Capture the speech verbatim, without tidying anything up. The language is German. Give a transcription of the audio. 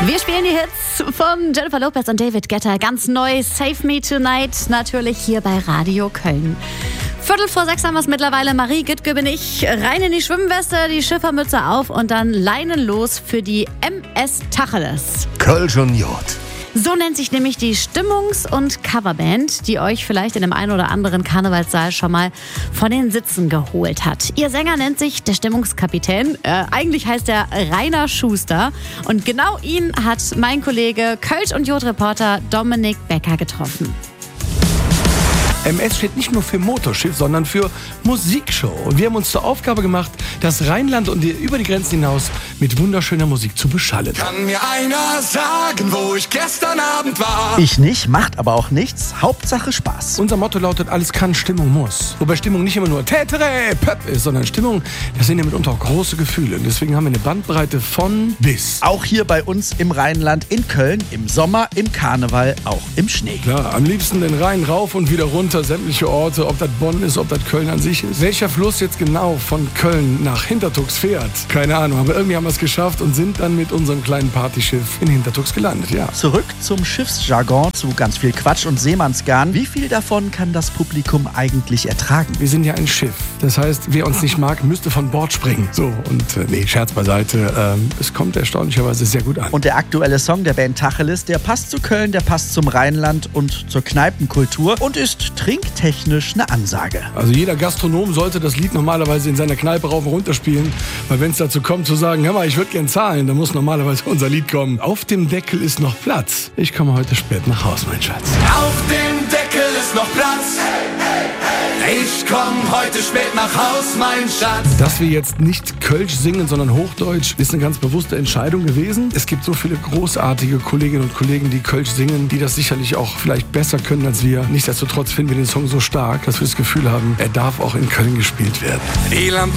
Wir spielen die Hits von Jennifer Lopez und David Guetta. Ganz neu, Save Me Tonight, natürlich hier bei Radio Köln. Viertel vor sechs haben wir es mittlerweile. Marie Güttke bin ich. Rein in die Schwimmweste, die Schiffermütze auf und dann leinenlos für die M S Tacheles. Kölsch und Jod. So nennt sich nämlich die Stimmungs- und Coverband, die euch vielleicht in dem einen oder anderen Karnevalssaal schon mal von den Sitzen geholt hat. Ihr Sänger nennt sich der Stimmungskapitän. Äh, eigentlich heißt er Rainer Schuster. Und genau ihn hat mein Kollege Kölsch und Jod-Reporter Dominik Becker getroffen. M S steht nicht nur für Motorschiff, sondern für Musikshow. Und wir haben uns zur Aufgabe gemacht, das Rheinland und über die Grenzen hinaus mit wunderschöner Musik zu beschallen. Kann mir einer sagen, wo ich gestern Abend war? Ich nicht, macht aber auch nichts. Hauptsache Spaß. Unser Motto lautet, alles kann, Stimmung muss. Wobei Stimmung nicht immer nur Tätere, Pöpp ist, sondern Stimmung, das sind ja mitunter auch große Gefühle. Und deswegen haben wir eine Bandbreite von bis. Auch hier bei uns im Rheinland, in Köln, im Sommer, im Karneval, auch im Schnee. Klar, am liebsten den Rhein rauf und wieder runter. Sämtliche Orte, ob das Bonn ist, ob das Köln an sich ist. Welcher Fluss jetzt genau von Köln nach Hintertux fährt? Keine Ahnung, aber irgendwie haben wir es geschafft und sind dann mit unserem kleinen Partyschiff in Hintertux gelandet, ja. Zurück zum Schiffsjargon, zu ganz viel Quatsch und Seemannsgarn. Wie viel davon kann das Publikum eigentlich ertragen? Wir sind ja ein Schiff. Das heißt, wer uns nicht mag, müsste von Bord springen. So, und äh, nee, Scherz beiseite. Ähm, es kommt erstaunlicherweise sehr gut an. Und der aktuelle Song der Band Tacheles, der passt zu Köln, der passt zum Rheinland und zur Kneipenkultur und ist trinktechnisch eine Ansage. Also jeder Gastronom sollte das Lied normalerweise in seiner Kneipe rauf und runter spielen, weil wenn es dazu kommt zu sagen, hör mal, ich würde gern zahlen, dann muss normalerweise unser Lied kommen. Auf dem Deckel ist noch Platz. Ich komme heute spät nach Haus, mein Schatz. Auf dem Deckel ist noch Platz. Ich komm heute spät nach Haus, mein Schatz. Dass wir jetzt nicht Kölsch singen, sondern Hochdeutsch, ist eine ganz bewusste Entscheidung gewesen. Es gibt so viele großartige Kolleginnen und Kollegen, die Kölsch singen, die das sicherlich auch vielleicht besser können als wir. Nichtsdestotrotz finden wir den Song so stark, dass wir das Gefühl haben, er darf auch in Köln gespielt werden. Die Lampe